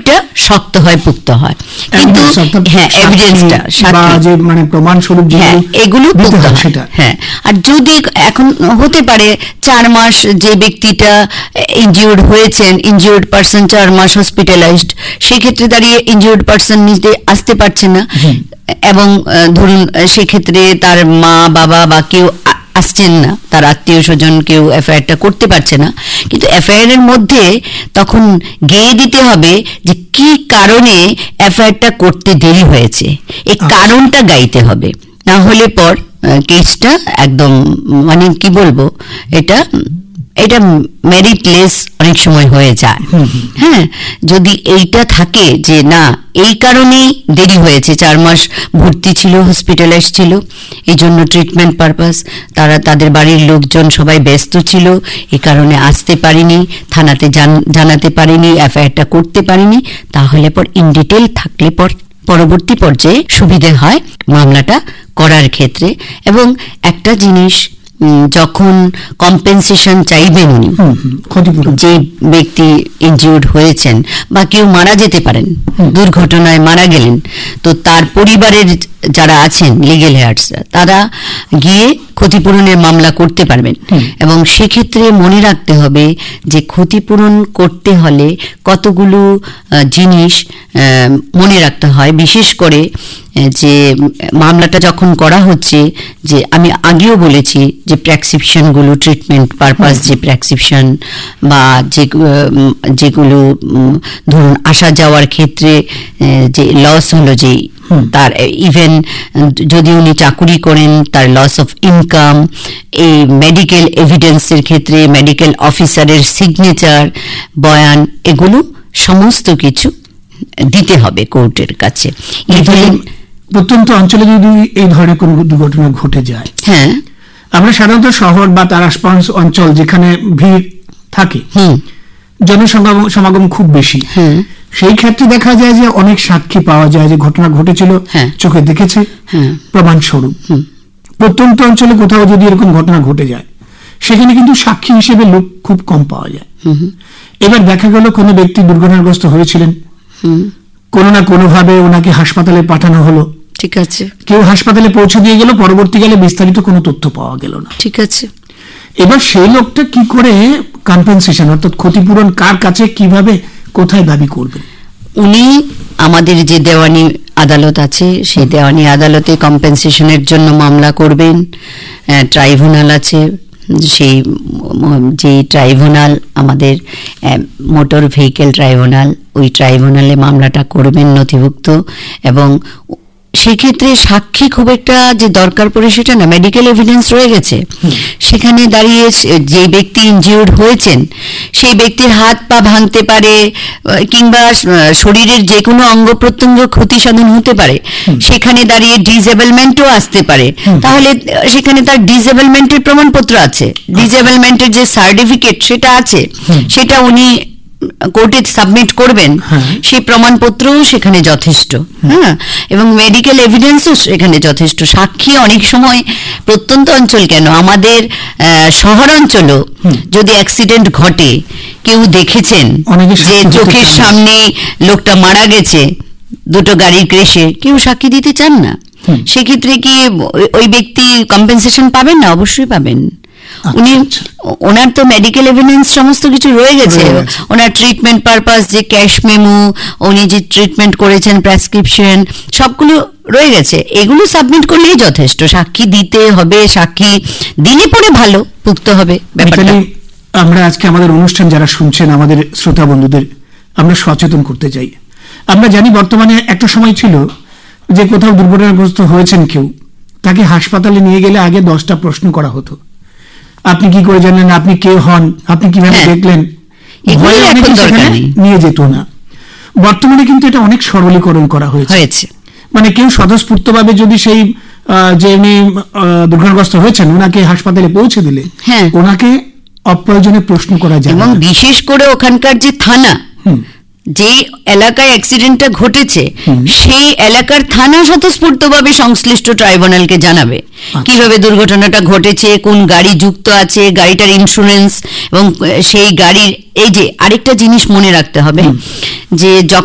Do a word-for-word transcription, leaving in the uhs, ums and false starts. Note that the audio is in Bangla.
দাবিটা শক্ত হয়, পুক্ত হয়। কিন্তু হ্যাঁ এভিডেন্সটা সাক্ষী মানে প্রমাণ স্বরূপ এগুলো পুক্ত হয় সেটা। হ্যাঁ, আর যদি এখন হতে পারে চার মাস যে ব্যক্তিটা ইনজিউর্ড হয়েছেন, ইনজিউর্ড পারসন চার মাস হসপিটালাইজড, সেক্ষেত্রে দাঁড়িয়ে ইনজিউর্ড পারসন নিজে আসতে পারছে না, এবং ধরুন সেক্ষেত্রে তার মা বাবা বা কেউ আসছেন না, তার আত্মীয় স্বজন কেউ এফআইআরটা করতে পারছে না, কিন্তু এফআইআর এর মধ্যে তখন গেয়ে দিতে হবে যে কি কারণে এফআইআরটা করতে দেরি হয়েছে, এই কারণটা গাইতে হবে, না হলে পর কেসটা একদম মানে কি বলবো, এটা এটা মেরিটলেস অনেক সময় হয়ে যায়। হ্যাঁ, যদি এইটা থাকে যে না এই কারণেই দেরি হয়েছে, চার মাস ভর্তি ছিল, হসপিটালাইজ ছিল, এই জন্য ট্রিটমেন্ট পারপাস, তারা তাদের বাড়ির লোকজন সবাই ব্যস্ত ছিল, এই কারণে আসতে পারিনি, থানাতে জানাতে পারিনি, এফআইআরটা করতে পারিনি, তাহলে পর ইন ডিটেল থাকলে পর পরবর্তী পর্যায়ে সুবিধে হয় মামলাটা করার ক্ষেত্রে। এবং একটা জিনিস, যখন কম্পেনসেশন চাইবেন উনি, যে ব্যক্তি ইনজিউর্ড হয়েছেন বা কেউ মারা যেতে পারেন, দুর্ঘটনায় মারা গেলেন, তো তার পরিবারের যারা আছেন লিগেল হেয়ার্স, তারা গিয়ে ক্ষতিপূরণের মামলা করতে পারবেন। এবং সেক্ষেত্রে মনে রাখতে হবে যে ক্ষতিপূরণ করতে হলে কতগুলো জিনিস মনে রাখতে হয়, বিশেষ করে যে মামলাটা যখন করা হচ্ছে, যে আমি আগেও বলেছি যে প্রেসক্রিপশনগুলো, ট্রিটমেন্ট পারপাস যে প্রেসক্রিপশন বা যে যেগুলো ধরুন আসা যাওয়ার ক্ষেত্রে যে লস হলো, যে তার ইভেন যদি উনি চাকুরি করেন তার লস অফ ইনকাম, এই মেডিকেল এভিডেন্সের ক্ষেত্রে মেডিকেল অফিসারের সিগনেচার, বয়ান, এগুলো সমস্ত কিছু দিতে হবে কোর্টের কাছে। প্রত্যন্ত অঞ্চলে যদি এই ধরনের কোনো দুর্ঘটনা ঘটে যায়, হ্যাঁ, আমরা সাধারণত শহর বা তার আশপাশ অঞ্চল যেখানে ভিড় থাকে, জনসমাগম খুব বেশি, সেই ক্ষেত্রে দেখা যায় যে অনেক সাক্ষী পাওয়া যায় যে ঘটনা ঘটেছিল, চোখে দেখেছে, প্রমাণ স্বরূপ। প্রত্যন্ত অঞ্চলে কোথাও যদি এরকম ঘটনা ঘটে যায়, সেখানে কিন্তু সাক্ষী হিসেবে লোক খুব কম পাওয়া যায়। এবার দেখা গেল কোনো ব্যক্তি দুর্ঘটনাগ্রস্ত হয়েছিলেন, কোনো না কোনো ভাবে ওনাকে হাসপাতালে পাঠানো হলো, ঠিক আছে, কেউ হাসপাতালে পৌঁছে দিয়ে গেল, পরবর্তীকালে বিস্তারিত কোনো তথ্য পাওয়া গেল না, ঠিক আছে। এবার সেই লোকটা কি করে কম্পেনসেশন অর্থাৎ ক্ষতিপূরণ কার কাছে, কিভাবে, কোথায় দাবি করবেন? উনি আমাদের যে দেওয়ানি আদালত আছে, সেই দেওয়ানি আদালতে কম্পেনসেশনের জন্য মামলা করবেন। ট্রাইব্যুনাল আছে, সেই যে ট্রাইব্যুনাল আমাদের মোটর ভেহিকেল ট্রাইব্যুনাল, ওই ট্রাইব্যুনালে মামলাটা করবেন নথিভুক্ত। এবং সেক্ষেত্রে সাক্ষী খুব একটা যে দরকার পড়ে সেটা না, মেডিকেল এভিডেন্স রয়ে গেছে, সেখানে দাঁড়িয়ে যে ব্যক্তি ইনজিউর্ড হয়েছেন সেই ব্যক্তির হাত পা ভাঙতে পারে, কিংবা শরীরের যে কোনো অঙ্গ প্রত্যঙ্গ ক্ষতি সাধন হতে পারে, সেখানে দাঁড়িয়ে ডিসেবলমেন্টও আসতে পারে, তাহলে সেখানে তার ডিসেবলমেন্টের প্রমাণপত্র আছে, ডিসেবলমেন্টের যে সার্টিফিকেট সেটা আছে, সেটা উনি কোর্টে সাবমিট করবেন, সেই প্রমাণপত্রও সেখানে যথেষ্ট। হ্যাঁ, এবং মেডিকেল এভিডেন্সও সেখানে যথেষ্ট। সাক্ষী অনেক সময় প্রত্যন্ত অঞ্চল কেন, আমাদের শহরাঞ্চলও যদি অ্যাক্সিডেন্ট ঘটে, কেউ দেখেছেন যে চোখের সামনে লোকটা মারা গেছে দুটো গাড়ির ক্রেশে, কেউ সাক্ষী দিতে চান না, সেক্ষেত্রে কি ওই ব্যক্তি কম্পেনসেশন পাবেন না? অবশ্যই পাবেন। উনি ওনার তো মেডিকেল এভিডেন্স সমস্ত কিছু রয়ে গেছে, ওনার ট্রিটমেন্ট পারপাস, যে ক্যাশ মেমো, উনি যে ট্রিটমেন্ট করেছেন, প্রেসক্রিপশন, সবগুলো রয়ে গেছে, এগুলো সাবমিট করলেই যথেষ্ট। সাক্ষী দিতে হবে, সাক্ষী দিলে পরে ভালো পুক্ত হবে ব্যাপারটা। আমরা আজকে আমাদের অনুষ্ঠান যারা শুনছেন, আমাদের শ্রোতা বন্ধুদের আমরা সচেতন করতে চাই। আমরা জানি বর্তমানে একটা সময় ছিল যে কোথাও দুর্ঘটনাগ্রস্ত হয়েছেন কেউ, তাকে হাসপাতালে নিয়ে গেলে আগে দশটা প্রশ্ন করা হতো। আপনি কি করে জানলেন, আপনি কে হন, আপনি কিভাবে দেখলেন, নিয়ে যেত না। বর্তমানে কিন্তু এটা অনেক সরলীকরণ করা হয়েছে, মানে কেউ স্বতঃস্ফূর্তভাবে যদি সেই যে উনি দুর্ঘটনাগ্রস্ত হয়েছেন ওনাকে হাসপাতালে পৌঁছে দিলে ওনাকে অপ্রয়োজনে প্রশ্ন করা যায়। এবং বিশেষ করে ওখানকার যে থানা, যে এলাকায় অ্যাক্সিডেন্টটা ঘটেছে, সেই এলাকার থানা স্বতঃস্ফূর্তভাবে সংশ্লিষ্ট ট্রাইব্যুনালকে জানাবে কিভাবে দুর্ঘটনাটা ঘটেছে, কোন গাড়ি যুক্ত আছে, গাড়িটার ইন্স্যুরেন্স, এবং সেই গাড়ির এই যে আরেকটা জিনিস মনে রাখতে হবে যে যখন